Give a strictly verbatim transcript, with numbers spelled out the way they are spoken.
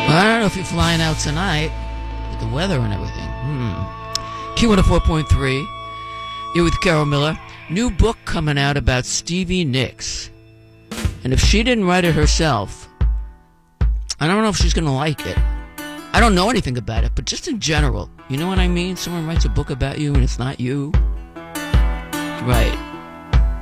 I don't know if you're flying out tonight with the weather and everything. Hmm. Q one oh four point three. You're with Carol Miller. New book coming out about Stevie Nicks. And if she didn't write it herself, I don't know if she's going to like it. I don't know anything about it, but just in general, you know what I mean? Someone writes a book about you and it's not you. Right.